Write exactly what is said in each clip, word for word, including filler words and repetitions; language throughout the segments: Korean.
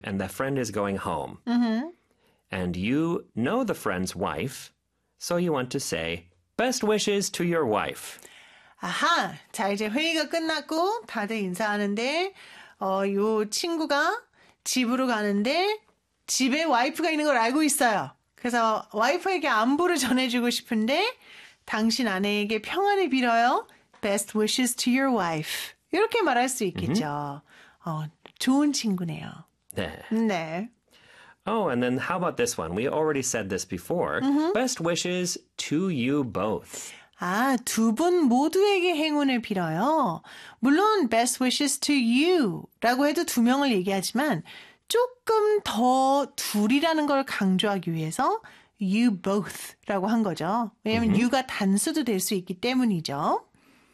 and the friend is going home. Mm-hmm. And you know the friend's wife, so you want to say, best wishes to your wife. 아하, 자 이제 회의가 끝났고 다들 인사하는데 어, 요 친구가 집으로 가는데 집에 와이프가 있는 걸 알고 있어요. 그래서 와이프에게 안부를 전해주고 싶은데 당신 아내에게 평안을 빌어요. Best wishes to your wife. 이렇게 말할 수 있겠죠. 어, 좋은 친구네요. 네. 네. Oh, and then how about this one? We already said this before. Mm-hmm. Best wishes to you both. 아, 두 분 모두에게 행운을 빌어요. 물론 best wishes to you 라고 해도 두 명을 얘기하지만 조금 더 둘이라는 걸 강조하기 위해서 you both 라고 한 거죠. 왜냐하면 Mm-hmm. you가 단수도 될 수 있기 때문이죠.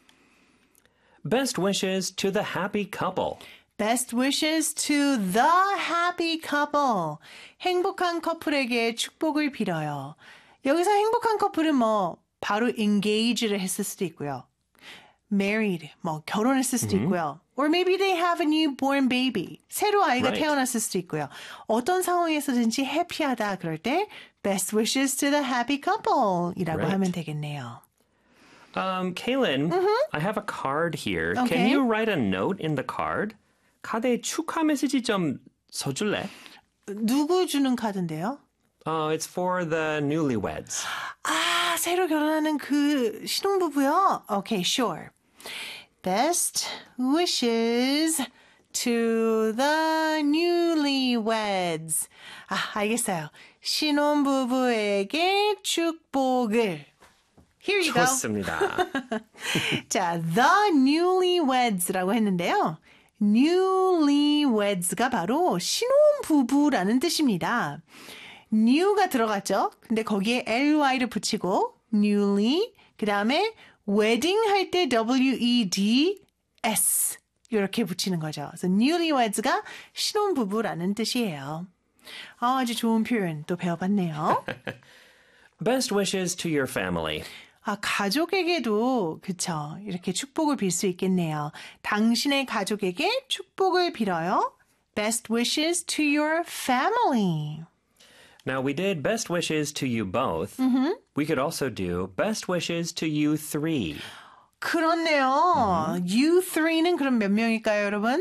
Best wishes to the happy couple. Best wishes to the happy couple. 행복한 커플에게 축복을 빌어요. 여기서 행복한 커플은 뭐 바로 engage를 했을 수도 있고요. married, 뭐 결혼했을 수도 Mm-hmm. 있고요. Or maybe they have a newborn baby. 새로 아이가 Right. 태어났을 수도 있고요. 어떤 상황에서든지 해피하다 그럴 때 best wishes to the happy couple 이라고 Right. 하면 되겠네요. Um, Kaylin, I have a card here. Can Okay. you write a note in the card? 카드에 축하 메시지 좀 써줄래? 누구 주는 카드인데요? Oh, it's for the newlyweds. 아, 새로 결혼하는 그 신혼부부요? Okay, sure. Best wishes to the newlyweds. 아, 알겠어요. 신혼부부에게 축복을. Here you go. 좋습니다. 자, the newlyweds라고 했는데요. newlyweds가 바로 신혼부부라는 뜻입니다. new가 들어갔죠. 근데 거기에 ly를 붙이고 newly, 그 다음에 wedding 할 때 w-e-d-s 이렇게 붙이는 거죠. 그래서 newlyweds가 신혼부부라는 뜻이에요. 아, 아주 좋은 표현 또 배워봤네요. Best wishes to your family. 아, 가족에게도 그쵸. 이렇게 축복을 빌 수 있겠네요. 당신의 가족에게 축복을 빌어요. Best wishes to your family. Now, we did best wishes to you both. Mm-hmm. We could also do best wishes to you three. 그렇네요. you three는 그럼 몇 명일까요, 여러분?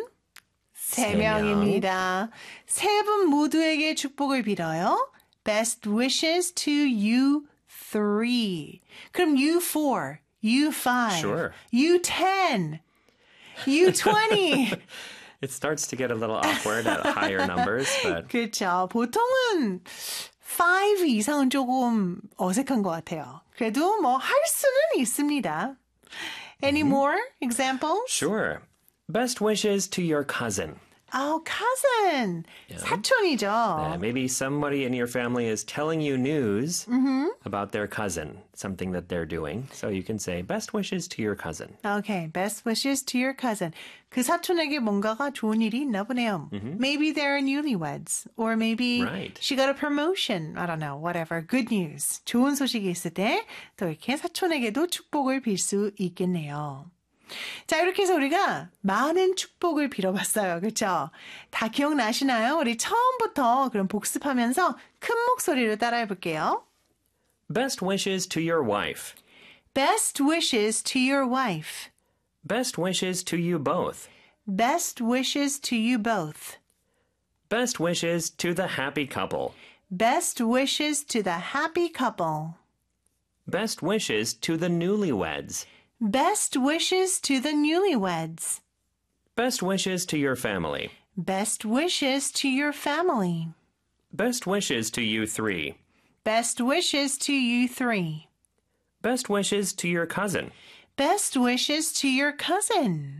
세 세 명. 명입니다. 세 분 모두에게 축복을 빌어요. Best wishes to you three. 그럼 you four, you five, Sure. you ten, you twenty. It starts to get a little awkward at higher numbers, but 그렇죠. 보통은 five 이상은 조금 어색한 것 같아요. 그래도 뭐 할 수는 있습니다. Any more examples? sure. Best wishes to your cousin. Oh, cousin. 사촌이죠. Uh, maybe somebody in your family is telling you news about their cousin, something that they're doing. So you can say, best wishes to your cousin. Okay, best wishes to your cousin. 그 사촌에게 뭔가가 좋은 일이 있나 보네요. Maybe they're newlyweds. Or maybe Right. she got a promotion. I don't know, whatever. Good news. 좋은 소식이 있을 때 또 이렇게 사촌에게도 축복을 빌 수 있겠네요. 자, 이렇게 해서 우리가 많은 축복을 빌어봤어요. 그렇죠? 다 기억나시나요? 우리 처음부터 그럼 복습하면서 큰 목소리로 따라해볼게요. Best wishes to your wife. Best wishes to your wife. Best wishes to you both. Best wishes to you both. Best wishes to the happy couple. Best wishes to the happy couple. Best wishes to the newlyweds. Best wishes to the newlyweds. Best wishes to your family. Best wishes to your family. Best wishes to you three. Best wishes to you three. Best wishes to your cousin. Best wishes to your cousin.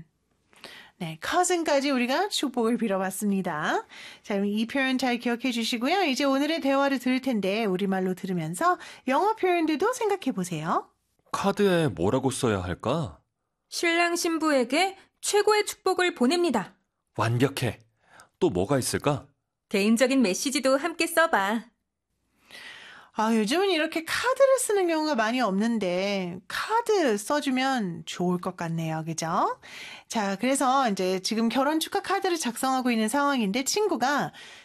네, cousin까지 우리가 축복을 빌어봤습니다. 자, 그럼 이 표현 잘 기억해 주시고요. 이제 오늘의 대화를 들을 텐데 우리말로 들으면서 영어 표현들도 생각해 보세요. 카드에 뭐라고 써야 할까? 신랑 신부에게 최고의 축복을 보냅니다. 완벽해. 또 뭐가 있을까? 개인적인 메시지도 함께 써봐. 아, 요즘은 이렇게 카드를 쓰는 경우가 많이 없는데 카드 써주면 좋을 것 같네요. 그죠? 자, 그래서 이제 지금 결혼 축하 카드를 작성하고 있는 상황인데 친구가